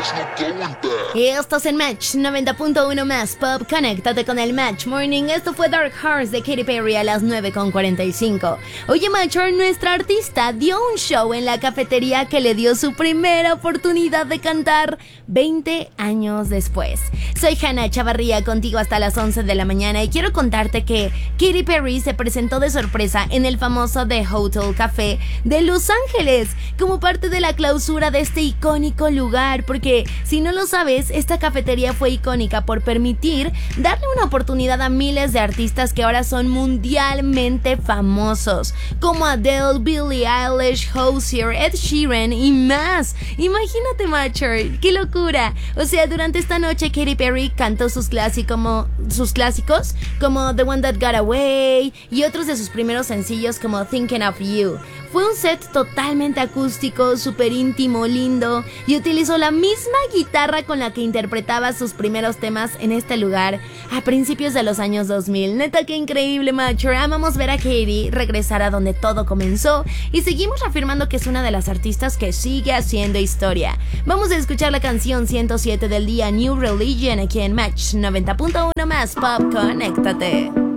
Y estás en Match 90.1 más Pop. Conéctate con el Match Morning. Esto fue Dark Horse de Katy Perry a las 9:45. Oye, Matcher, nuestra artista dio un show en la cafetería que le dio su primera oportunidad de cantar 20 años después. Soy Hannah Chavarría, contigo hasta las 11 de la mañana, y quiero contarte que Katy Perry se presentó de sorpresa en el famoso The Hotel Café de Los Ángeles como parte de la clausura de este icónico lugar, porque si no lo sabes, esta cafetería fue icónica por permitir darle una oportunidad a miles de artistas que ahora son mundialmente famosos, como Adele, Billie Eilish, Hozier, Ed Sheeran y más. Imagínate, Matcher, qué locura. O sea, durante esta noche Katy Perry cantó sus clásicos como The One That Got Away y otros de sus primeros sencillos como Thinking of You. Fue un set totalmente acústico, súper íntimo, lindo, y utilizó la misma guitarra con la que interpretaba sus primeros temas en este lugar a principios de los años 2000. Neta, qué increíble, Matcher. Amamos ver a Katy regresar a donde todo comenzó y seguimos afirmando que es una de las artistas que sigue haciendo historia. Vamos a escuchar la canción 107 del día, New Religion, aquí en Match 90.1 más Pop. Conéctate.